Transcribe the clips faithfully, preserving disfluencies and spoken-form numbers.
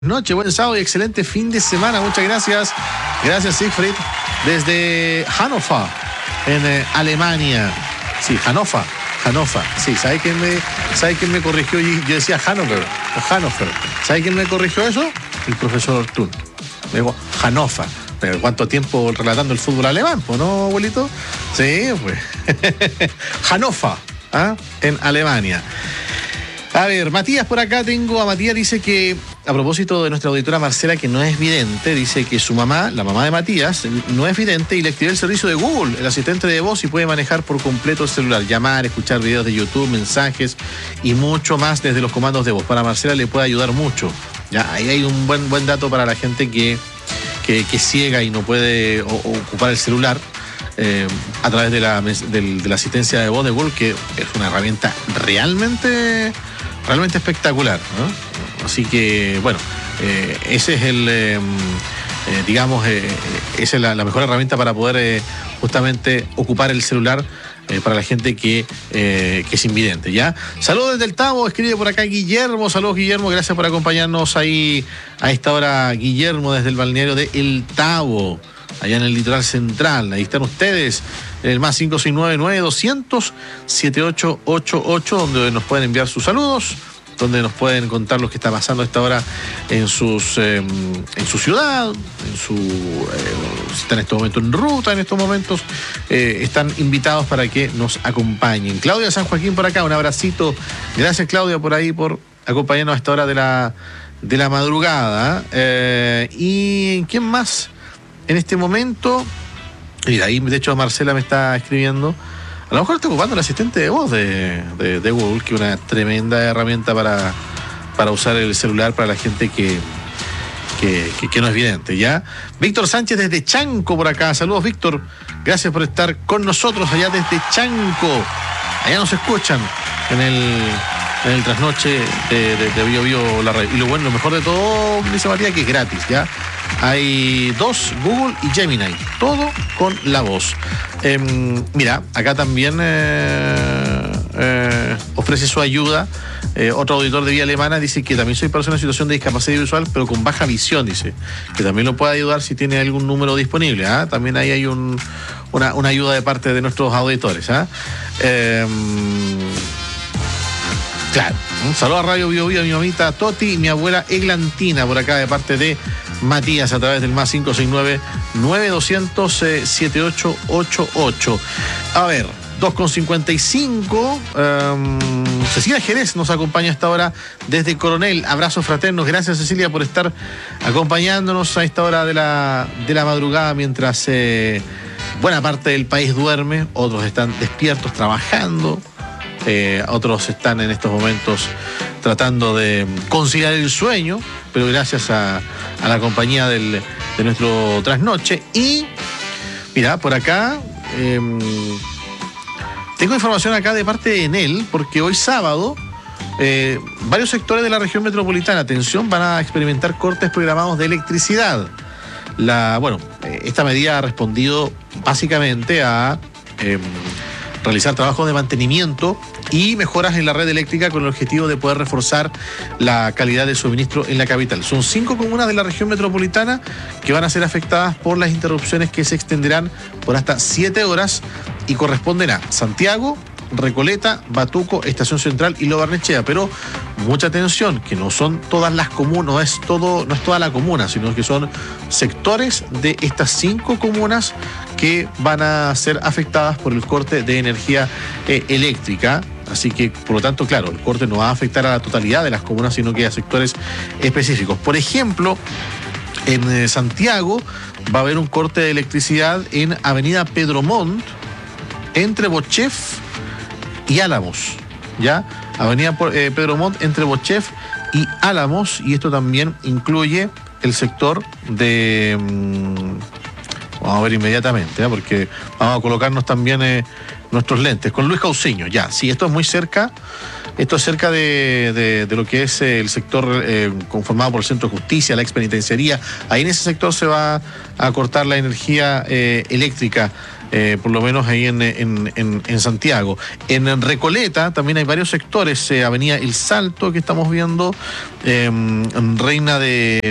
Noche, buen sábado y excelente fin de semana. Muchas gracias. Gracias, Siegfried. Desde Hannover, en eh, Alemania. Sí, Hannover. Hannover. Sí, ¿sabe quién me, ¿sabe quién me corrigió? Yo decía Hannover o Hannover. ¿Sabe quién me corrigió eso? El profesor Ortún. Me dijo Hannover. Pero ¿cuánto tiempo relatando el fútbol alemán? ¿No, abuelito? Sí, pues. Hannover, ¿ah? En Alemania. A ver, Matías, por acá tengo a Matías, dice que, a propósito de nuestra auditora Marcela, que no es vidente, dice que su mamá, la mamá de Matías, no es vidente y le activé el servicio de Google, el asistente de voz, y puede manejar por completo el celular, llamar, escuchar videos de YouTube, mensajes y mucho más desde los comandos de voz. Para Marcela le puede ayudar mucho. Ya, ahí hay un buen, buen dato para la gente que, que, que es ciega y no puede o, o ocupar el celular. Eh, a través de la, de, de la asistencia de voz de Google, que es una herramienta realmente... realmente espectacular, ¿no? Así que, bueno, eh, ese es el, eh, eh, digamos, eh, esa es la, la mejor herramienta para poder eh, justamente ocupar el celular eh, para la gente que, eh, que es invidente, ¿ya? Saludos desde el Tabo, escribe por acá Guillermo, saludos Guillermo, gracias por acompañarnos ahí a esta hora, Guillermo, desde el balneario de El Tabo, allá en el litoral central. Ahí están ustedes, en el más cinco seis nueve, nueve doscientos, setenta y ocho ochenta y ocho, donde nos pueden enviar sus saludos, donde nos pueden contar lo que está pasando a esta hora en sus eh, en su ciudad, en su eh, si están en este momento en ruta, en estos momentos, eh, están invitados para que nos acompañen. Claudia San Joaquín por acá, un abracito. Gracias, Claudia, por ahí, por acompañarnos a esta hora de la, de la madrugada. Eh, ¿Y quién más? En este momento, mira, ahí de hecho Marcela me está escribiendo, a lo mejor está ocupando el asistente de voz de, de, de Google, que es una tremenda herramienta para, para usar el celular para la gente que, que, que, que no es vidente, ¿ya? Víctor Sánchez desde Chanco por acá, saludos Víctor, gracias por estar con nosotros allá desde Chanco, allá nos escuchan en el... en el trasnoche de, de, de Bio Bio la red. Y lo bueno, lo mejor de todo, dice Matías, que es gratis, ¿ya? Hay dos, Google y Gemini, todo con la voz. Eh, mira, acá también eh, eh, ofrece su ayuda. Eh, otro auditor de Vía Alemana dice que también soy persona en situación de discapacidad visual, pero con baja visión, dice, que también lo puede ayudar si tiene algún número disponible. ¿eh? También ahí hay un, una, una ayuda de parte de nuestros auditores. ¿eh? Eh, Claro, un saludo a Radio Bio Bio, a mi mamita Toti y mi abuela Eglantina, por acá de parte de Matías, a través del más cinco seis nueve, nueve doscientos, setenta y ocho ochenta y ocho. A ver, dos con cincuenta y cinco. Um, Cecilia Jerez nos acompaña a esta hora desde Coronel. Abrazos fraternos. Gracias, Cecilia, por estar acompañándonos a esta hora de la, de la madrugada mientras eh, buena parte del país duerme, otros están despiertos trabajando. Eh, otros están en estos momentos tratando de conciliar el sueño, pero gracias a, a la compañía del, de nuestro trasnoche. Y mira, por acá eh, tengo información acá de parte de Enel, porque hoy sábado eh, varios sectores de la región metropolitana, atención, van a experimentar cortes programados de electricidad. La, bueno, eh, esta medida ha respondido básicamente a eh, realizar trabajos de mantenimiento y mejoras en la red eléctrica con el objetivo de poder reforzar la calidad de suministro en la capital. Son cinco comunas de la región metropolitana que van a ser afectadas por las interrupciones que se extenderán por hasta siete horas y corresponden a Santiago, Recoleta, Batuco, Estación Central y Lo Barnechea. Pero mucha atención, que no son todas las comunas, no es todo, no es toda la comuna, sino que son sectores de estas cinco comunas que van a ser afectadas por el corte de energía eh, eléctrica. Así que, por lo tanto, claro, el corte no va a afectar a la totalidad de las comunas, sino que a sectores específicos. Por ejemplo, en eh, Santiago va a haber un corte de electricidad en Avenida Pedro Montt, entre Bochef y Álamos, ¿ya? Avenida eh, Pedro Montt entre Bochef y Álamos, y esto también incluye el sector de... Mmm, vamos a ver inmediatamente, ¿eh? Porque vamos a colocarnos también eh, nuestros lentes. Con Luis Cauciño, ya, sí, esto es muy cerca Esto es cerca de, de, de lo que es el sector eh, conformado por el Centro de Justicia, la expenitenciaría. Ahí en ese sector se va a cortar la energía eh, eléctrica. Eh, por lo menos ahí en, en, en, en Santiago. En Recoleta también hay varios sectores, eh, Avenida El Salto que estamos viendo, eh, Reina de...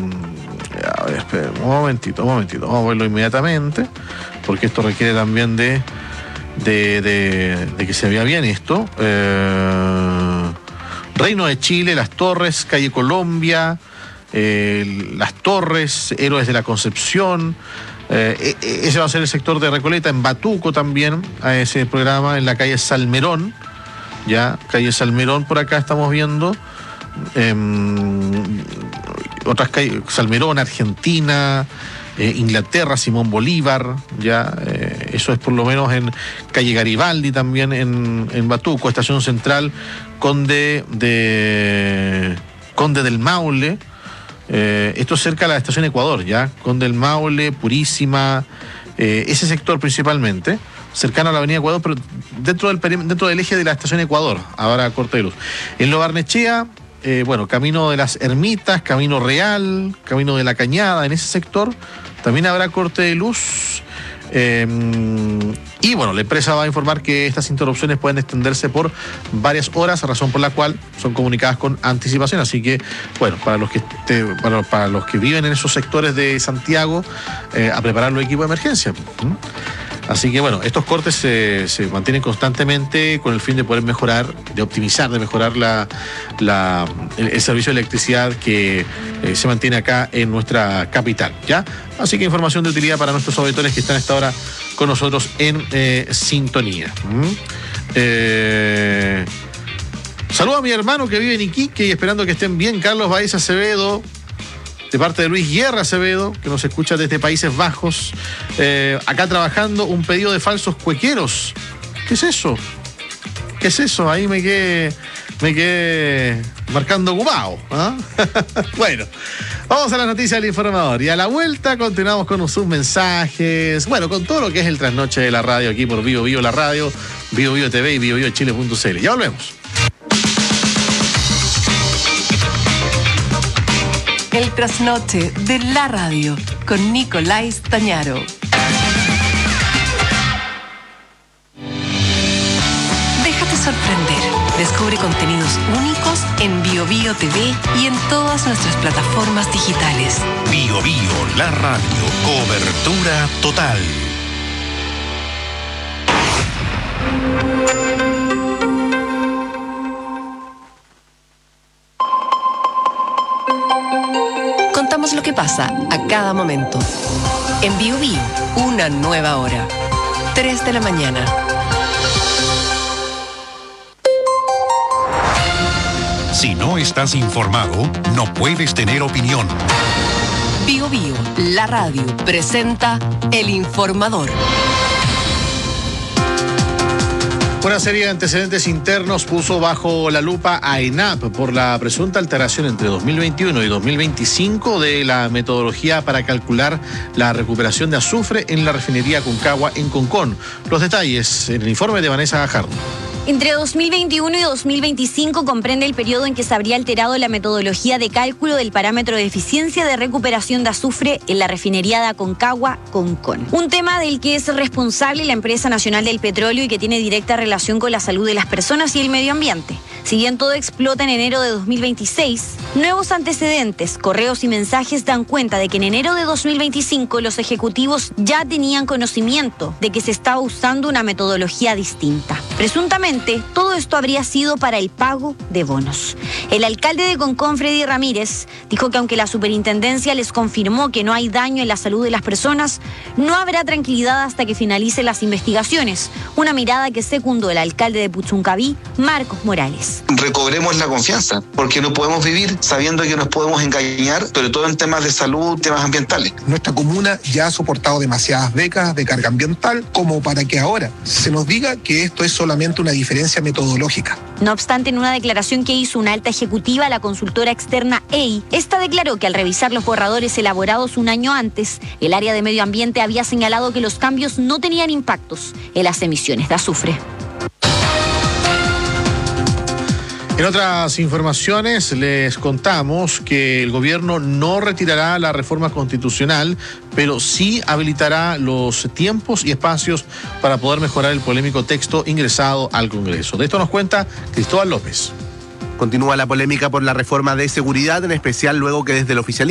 A ver, espera, un momentito, un momentito, vamos a verlo inmediatamente, porque esto requiere también de, de, de, de que se vea bien esto. Eh, Reino de Chile, Las Torres, Calle Colombia, eh, Las Torres, Héroes de la Concepción. Eh, ese va a ser el sector de Recoleta. En Batuco también a ese programa, en la calle Salmerón, ya, calle Salmerón, por acá estamos viendo eh, otras calles, Salmerón, Argentina, eh, Inglaterra, Simón Bolívar, ya, eh, eso es por lo menos en calle Garibaldi también en, en Batuco, Estación Central, Conde de Conde del Maule. Eh, esto es cerca de la estación Ecuador, ya, Conde del Maule, Purísima, eh, ese sector principalmente, cercano a la avenida Ecuador, pero dentro del, dentro del eje de la estación Ecuador, ahora corte de luz. En Lo Barnechea, eh, bueno, Camino de las Ermitas, Camino Real, Camino de la Cañada, en ese sector también habrá corte de luz. Eh, y bueno, la empresa va a informar que estas interrupciones pueden extenderse por varias horas, razón por la cual son comunicadas con anticipación. Así que, bueno, para los que te, para, para los que viven en esos sectores de Santiago, eh, a preparar los equipos de emergencia. ¿Mm? Así que bueno, estos cortes se, se mantienen constantemente con el fin de poder mejorar, de optimizar, de mejorar la, la, el, el servicio de electricidad que eh, se mantiene acá en nuestra capital, ¿ya? Así que información de utilidad para nuestros auditores que están a esta hora con nosotros en eh, sintonía. ¿Mm? Eh, saludo a mi hermano que vive en Iquique y esperando que estén bien, Carlos Baez Acevedo, de parte de Luis Guerra Acevedo, que nos escucha desde Países Bajos, eh, acá trabajando un pedido de falsos cuequeros. ¿Qué es eso? ¿Qué es eso? Ahí me quedé, me quedé marcando ocupado. ¿Ah? Bueno, vamos a las noticias del informador y a la vuelta continuamos con sus mensajes, bueno, con todo lo que es el trasnoche de la radio aquí por Vivo Vivo la Radio, Vivo Vivo T V y Vivo Vivo Chile punto c l. Ya volvemos. El trasnoche de la radio con Nicolás Tañaro. Déjate sorprender. Descubre contenidos únicos en Bio Bio T V y en todas nuestras plataformas digitales. Bio Bio, la radio. Cobertura total. Contamos lo que pasa a cada momento. En Bio Bio, una nueva hora. tres de la mañana. Si no estás informado, no puedes tener opinión. Bio Bio, la radio, presenta El Informador. Una serie de antecedentes internos puso bajo la lupa a ENAP por la presunta alteración entre dos mil veintiuno y dos mil veinticinco de la metodología para calcular la recuperación de azufre en la refinería Aconcagua en Concón. Los detalles en el informe de Vanessa Gajardo. Entre dos mil veintiuno y dos mil veinticinco comprende el periodo en que se habría alterado la metodología de cálculo del parámetro de eficiencia de recuperación de azufre en la refinería de Aconcagua, Concón. Un tema del que es responsable la Empresa Nacional del Petróleo y que tiene directa relación con la salud de las personas y el medio ambiente. Si bien todo explota en enero de dos mil veintiséis, nuevos antecedentes, correos y mensajes dan cuenta de que en enero de dos mil veinticinco los ejecutivos ya tenían conocimiento de que se estaba usando una metodología distinta. Presuntamente, todo esto habría sido para el pago de bonos. El alcalde de Concón, Freddy Ramírez, dijo que aunque la superintendencia les confirmó que no hay daño en la salud de las personas, no habrá tranquilidad hasta que finalicen las investigaciones. Una mirada que secundó el alcalde de Puchuncaví, Marcos Morales. Recobremos la confianza, porque no podemos vivir sabiendo que nos podemos engañar, sobre todo en temas de salud, temas ambientales. Nuestra comuna ya ha soportado demasiadas décadas de carga ambiental como para que ahora se nos diga que esto es solamente una diferencia metodológica. No obstante, en una declaración que hizo una alta ejecutiva, la consultora externa E I, esta declaró que al revisar los borradores elaborados un año antes, el área de medio ambiente había señalado que los cambios no tenían impactos en las emisiones de azufre. En otras informaciones les contamos que el gobierno no retirará la reforma constitucional, pero sí habilitará los tiempos y espacios para poder mejorar el polémico texto ingresado al Congreso. De esto nos cuenta Cristóbal López. Continúa la polémica por la reforma de seguridad, en especial luego que desde el oficialismo